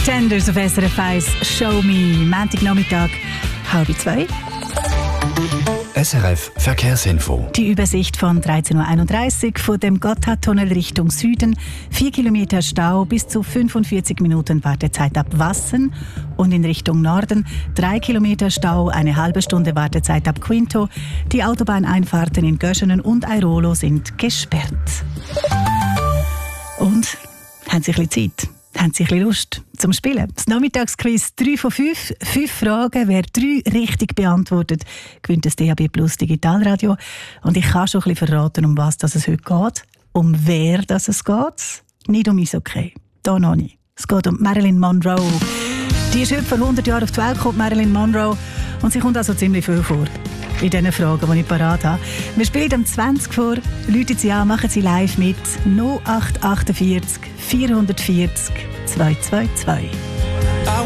Pretenders auf SRF 1, Show Me, Montagnachmittag, 1:30. SRF Verkehrsinfo. Die Übersicht von 13.31 Uhr von dem Gotthardtunnel Richtung Süden. 4 Kilometer Stau, bis zu 45 Minuten Wartezeit ab Wassen. Und in Richtung Norden 3 Kilometer Stau, eine halbe Stunde Wartezeit ab Quinto. Die Autobahneinfahrten in Göschenen und Airolo sind gesperrt. Und haben Sie ein bisschen Zeit? Haben Sie ein bisschen Lust zum Spielen? Das Nachmittagsquiz 3 von 5. 5 Fragen. Wer 3 richtig beantwortet, gewinnt das DAB Plus Digitalradio. Und ich kann schon ein bisschen verraten, um was es heute geht. Um wer es geht. Nicht um Eishockey. Da noch nicht. Es geht um Marilyn Monroe. Die ist heute vor 100 Jahren auf die Welt gekommen, Marilyn Monroe. Und sie kommt also ziemlich viel vor in diesen Fragen, die ich parat habe. Wir spielen am 20 vor. Rufen Sie an, machen Sie live mit 0848 440 222.